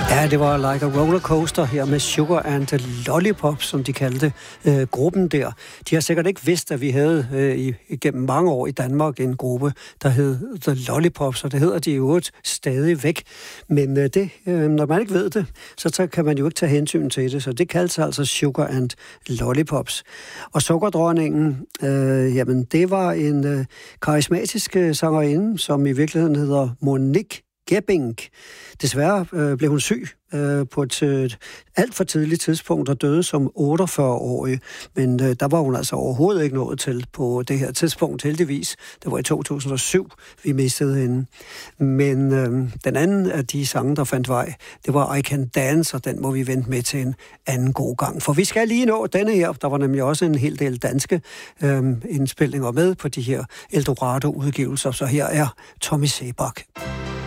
Ja, det var Like a Roller Coaster her med Sugar and the Lollipop, som de kaldte gruppen der. De har sikkert ikke vidst, at vi havde igennem mange år i Danmark en gruppe, der hed The Lollipops, og det hedder de jo stadig væk. Men når man ikke ved det, så kan man jo ikke tage hensyn til det, så det kaldes altså Sugar and Lollipops. Og Sukkerdronningen, jamen det var en karismatisk sangerinde, som i virkeligheden hedder Monique Gebbing. Desværre blev hun syg på et alt for tidligt tidspunkt og døde som 48-årig. Men der var hun altså overhovedet ikke nået til på det her tidspunkt, heldigvis. Det var i 2007, vi mistede hende. Men den anden af de sange, der fandt vej, det var I Can Dance, og den må vi vente med til en anden god gang. For vi skal lige nå denne her. Der var nemlig også en hel del danske indspilninger med på de her Eldorado-udgivelser. Så her er Tommy Seebach.